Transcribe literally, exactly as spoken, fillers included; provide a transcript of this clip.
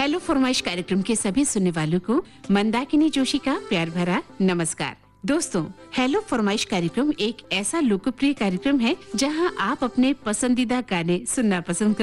Hello फरमाइश कार्यक्रम के सभी सुनने वालों को मंदाकिनी जोशी का प्यार भरा नमस्कार। दोस्तों, हेलो फरमाइश कार्यक्रम एक ऐसा लोकप्रिय कार्यक्रम है जहां आप अपने पसंदीदा गाने सुनना पसंद कर